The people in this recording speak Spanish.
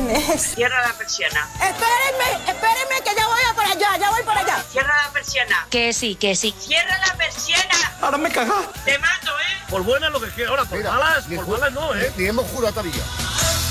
Inés. Cierra la persiana. Espérenme, que ya voy por allá. Cierra la persiana. Que sí. Cierra la persiana. Ahora me cagas. Te mato, ¿eh? Por buenas lo que quiera. Ahora, por malas no, ¿eh? Ni hemos jurado todavía.